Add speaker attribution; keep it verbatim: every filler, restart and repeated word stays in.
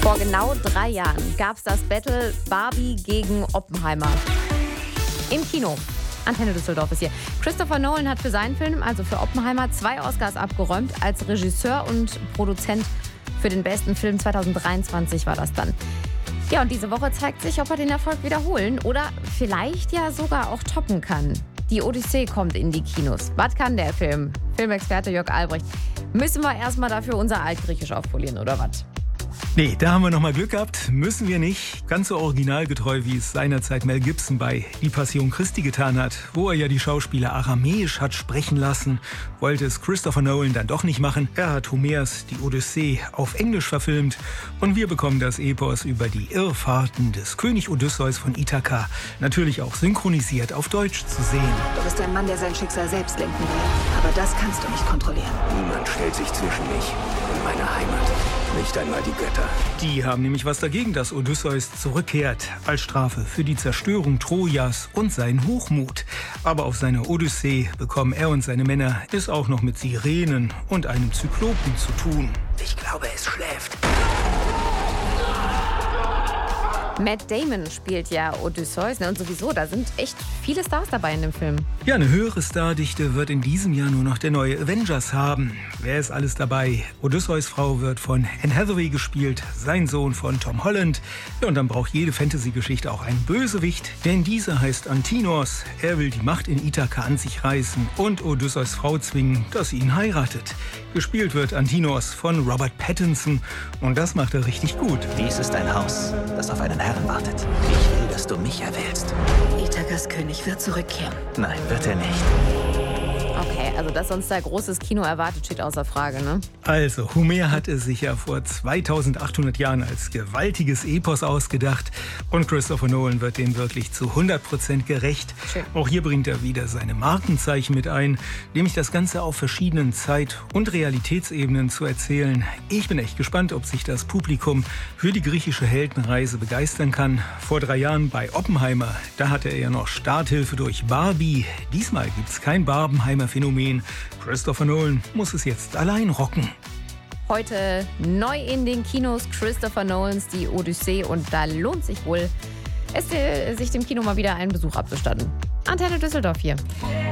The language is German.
Speaker 1: Vor genau drei Jahren gab es das Battle Barbie gegen Oppenheimer. Im Kino. Antenne Düsseldorf ist hier. Christopher Nolan hat für seinen Film, also für Oppenheimer, zwei Oscars abgeräumt. Als Regisseur und Produzent für den besten Film zwanzig dreiundzwanzig war das dann. Ja, und diese Woche zeigt sich, ob er den Erfolg wiederholen oder vielleicht ja sogar auch toppen kann. Die Odyssee kommt in die Kinos. Was kann der Film? Filmexperte Jörg Albrecht. Müssen wir erstmal dafür unser Altgriechisch aufpolieren, oder was?
Speaker 2: Nee, da haben wir nochmal Glück gehabt. Müssen wir nicht. Ganz so originalgetreu, wie es seinerzeit Mel Gibson bei Die Passion Christi getan hat, wo er ja die Schauspieler aramäisch hat sprechen lassen, wollte es Christopher Nolan dann doch nicht machen. Er hat Homers Die Odyssee auf Englisch verfilmt und wir bekommen das Epos über die Irrfahrten des König Odysseus von Ithaka natürlich auch synchronisiert auf Deutsch zu sehen.
Speaker 3: Du bist ein Mann, der sein Schicksal selbst lenken will. Aber das kannst du nicht kontrollieren.
Speaker 4: Niemand stellt sich zwischen mich und meine Heimat. Nicht einmal die Götter.
Speaker 2: Die haben nämlich was dagegen, dass Odysseus zurückkehrt, als Strafe für die Zerstörung Trojas und seinen Hochmut. Aber auf seiner Odyssee bekommen er und seine Männer es auch noch mit Sirenen und einem Zyklopen zu tun.
Speaker 4: Ich glaube, es schläft.
Speaker 1: Matt Damon spielt ja Odysseus, ne? Und sowieso, da sind echt viele Stars dabei in dem Film.
Speaker 2: Ja, eine höhere Stardichte wird in diesem Jahr nur noch der neue Avengers haben. Wer ist alles dabei? Odysseus Frau wird von Anne Hathaway gespielt, sein Sohn von Tom Holland. Ja, und dann braucht jede Fantasy-Geschichte auch einen Bösewicht, denn dieser heißt Antinos. Er will die Macht in Ithaka an sich reißen und Odysseus Frau zwingen, dass sie ihn heiratet. Gespielt wird Antinos von Robert Pattinson und das macht er richtig gut.
Speaker 4: Dies ist ein Haus, das auf einen Herrn wartet. Ich will, dass du mich erwählst.
Speaker 3: Ithakas König wird zurückkehren.
Speaker 4: Nein, wird er nicht.
Speaker 1: Okay, also dass uns da großes Kino erwartet, steht außer Frage, ne?
Speaker 2: Also, Homer hat es sich ja vor zweitausendachthundert Jahren als gewaltiges Epos ausgedacht und Christopher Nolan wird dem wirklich zu hundert Prozent gerecht.
Speaker 1: Schön.
Speaker 2: Auch hier bringt er wieder seine Markenzeichen mit ein, nämlich das Ganze auf verschiedenen Zeit- und Realitätsebenen zu erzählen. Ich bin echt gespannt, ob sich das Publikum für die griechische Heldenreise begeistern kann. Vor drei Jahren bei Oppenheimer, da hatte er ja noch Starthilfe durch Barbie. Diesmal gibt's kein Barbenheimer-Phänomen. Christopher Nolan muss es jetzt allein rocken.
Speaker 1: Heute neu in den Kinos Christopher Nolans Die Odyssee und da lohnt sich wohl, es, äh, sich dem Kino mal wieder einen Besuch abzustatten. Antenne Düsseldorf hier.